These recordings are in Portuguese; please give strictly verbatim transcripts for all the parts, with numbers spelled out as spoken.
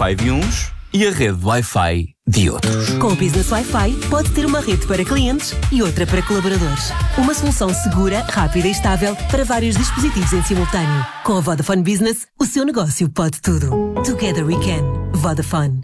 Wi-Fi de uns e a rede Wi-Fi de outros. Com o Business Wi-Fi, pode ter uma rede para clientes e outra para colaboradores. Uma solução segura, rápida e estável para vários dispositivos em simultâneo. Com a Vodafone Business, o seu negócio pode tudo. Together we can. Vodafone.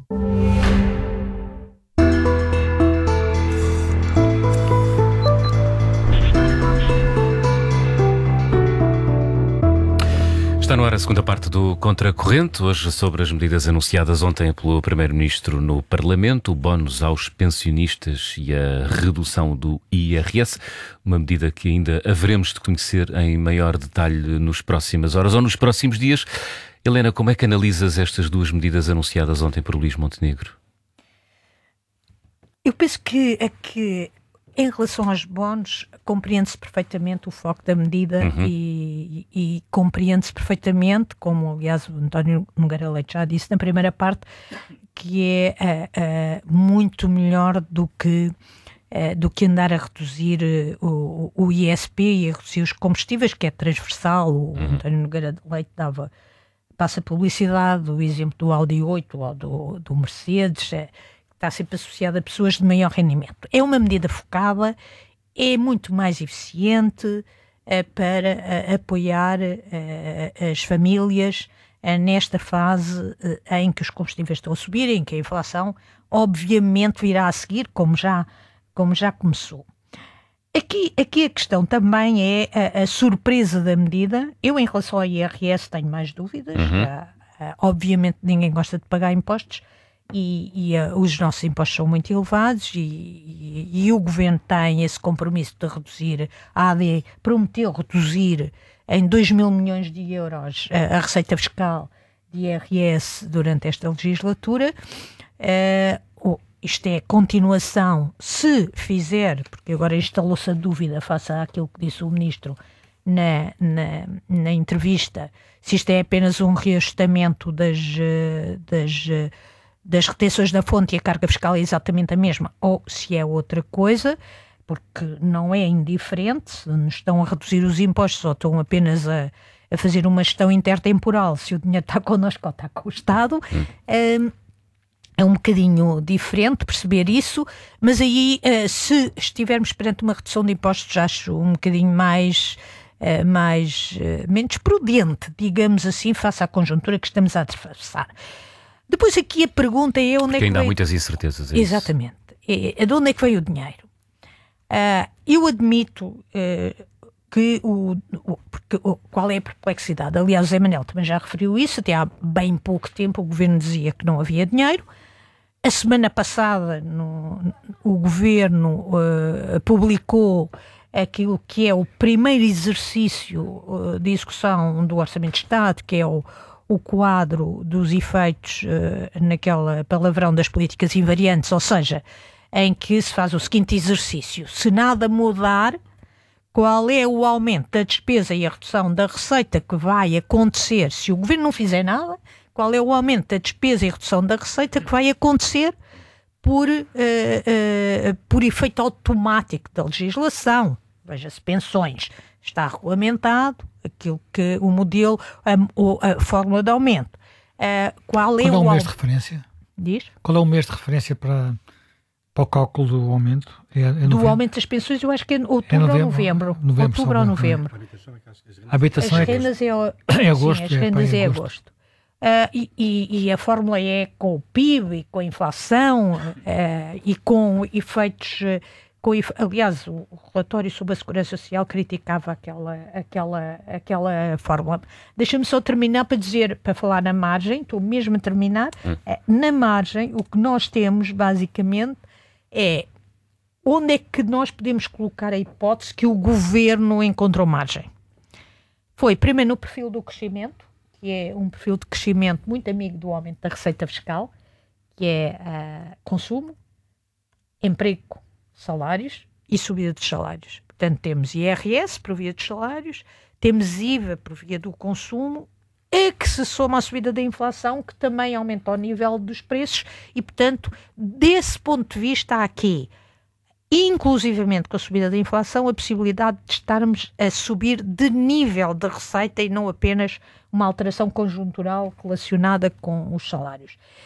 Está no ar a segunda parte do Contracorrente, hoje sobre as medidas anunciadas ontem pelo Primeiro-Ministro no Parlamento, o bónus aos pensionistas e a redução do I R S, uma medida que ainda haveremos de conhecer em maior detalhe nas próximas horas ou nos próximos dias. Helena, como é que analisas estas duas medidas anunciadas ontem por Luís Montenegro? Eu penso que, é que em relação aos bónus, compreende-se perfeitamente o foco da medida uhum. e, e compreende-se perfeitamente, como aliás o António Nogueira Leite já disse na primeira parte, que é uh, uh, muito melhor do que, uh, do que andar a reduzir uh, o, o I S P e a reduzir os combustíveis, que é transversal. O uhum. António Nogueira Leite dava, passa publicidade, o exemplo do Audi oito ou do, do Mercedes, uh, está sempre associada a pessoas de maior rendimento. É uma medida focada, é muito mais eficiente uh, para uh, apoiar uh, as famílias uh, nesta fase uh, em que os combustíveis estão a subir, em que a inflação obviamente virá a seguir, como já, como já começou. Aqui, aqui a questão também é a, a surpresa da medida. Eu, em relação ao I R S, tenho mais dúvidas. Uhum. Uh, uh, obviamente ninguém gosta de pagar impostos, E, e uh, os nossos impostos são muito elevados e, e, e o Governo tem esse compromisso de reduzir, a AD prometeu reduzir em dois mil milhões de euros uh, a receita fiscal de I R S durante esta legislatura. Uh, oh, isto é continuação, se fizer, porque agora instalou-se a dúvida face àquilo que disse o Ministro na, na, na entrevista, se isto é apenas um reajustamento das... Uh, das uh, das retenções da fonte e a carga fiscal é exatamente a mesma, ou se é outra coisa, porque não é indiferente, se nos estão a reduzir os impostos ou estão apenas a, a fazer uma gestão intertemporal, se o dinheiro está connosco ou está com o Estado, hum. é, é um bocadinho diferente perceber isso, mas aí, se estivermos perante uma redução de impostos, acho um bocadinho mais... mais menos prudente, digamos assim, face à conjuntura que estamos a atravessar. Depois aqui a pergunta é onde Porque é que ainda veio... há muitas incertezas. É Exatamente. É, de onde é que veio o dinheiro? Uh, eu admito uh, que o, o, porque, o... Qual é a perplexidade? Aliás, o Zé Manel também já referiu isso. Até há bem pouco tempo o Governo dizia que não havia dinheiro. A semana passada no, o Governo uh, publicou aquilo que é o primeiro exercício uh, de execução do Orçamento de Estado, que é o o quadro dos efeitos uh, naquela palavrão das políticas invariantes, ou seja, em que se faz o seguinte exercício: se nada mudar, qual é o aumento da despesa e a redução da receita que vai acontecer se o Governo não fizer nada? Qual é o aumento da despesa e redução da receita que vai acontecer por, uh, uh, por efeito automático da legislação? Veja-se, pensões. Está regulamentado aquilo que o modelo, a, a fórmula de aumento. Uh, qual é, qual é o, o mês de referência? Diz? Qual é o mês de referência para, para o cálculo do aumento? É, é do aumento das pensões, eu acho que é outubro é novembro, ou novembro. novembro outubro ou novembro. A habitação as é, rendas é, é agosto. Sim, as rendas é, é agosto. agosto. Uh, e, e, e a fórmula é com o P I B e com a inflação uh, e com efeitos... Uh, Com, aliás, o relatório sobre a Segurança Social criticava aquela, aquela, aquela fórmula. Deixa-me só terminar para dizer, para falar na margem, estou mesmo a terminar, hum. na margem o que nós temos basicamente é onde é que nós podemos colocar a hipótese que o Governo encontrou margem. Foi primeiro no perfil do crescimento, que é um perfil de crescimento muito amigo do aumento da receita fiscal, que é uh, consumo, emprego, salários e subida dos salários. Portanto, temos I R S por via dos salários, temos I V A por via do consumo, a que se soma a subida da inflação, que também aumenta o nível dos preços e, portanto, desse ponto de vista há aqui, inclusivamente com a subida da inflação, a possibilidade de estarmos a subir de nível de receita e não apenas uma alteração conjuntural relacionada com os salários.